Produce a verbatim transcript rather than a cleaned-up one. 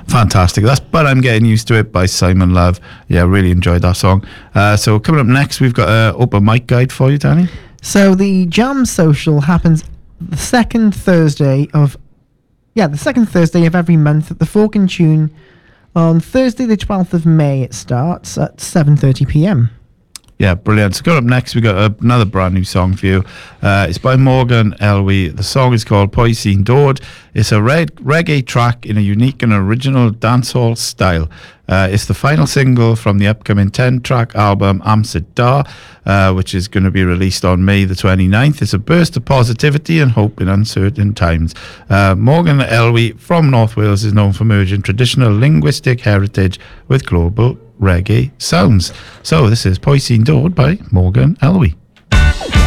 Fantastic. That's But I'm Getting Used to It by Simon Love. Yeah, really enjoyed that song. Uh, so coming up next, we've got an open mic guide for you, Danny. So the Jam Social happens the second Thursday of, yeah, the second Thursday of every month at the Fork and Tune. On Thursday the twelfth of May it starts at seven thirty p.m. Yeah, brilliant. So coming up next, we got uh, another brand new song for you. Uh, it's by Morgan Elwey. The song is called Poisin Dod. It's a reg- reggae track in a unique and original dancehall style. Uh, it's the final single from the upcoming ten-track album Amsterdam, uh, which is going to be released on May the twenty-ninth. It's a burst of positivity and hope in uncertain times. Uh, Morgan Elwey from North Wales is known for merging traditional linguistic heritage with global reggae sounds. So this is Poisin Dod by Morgan Elwey.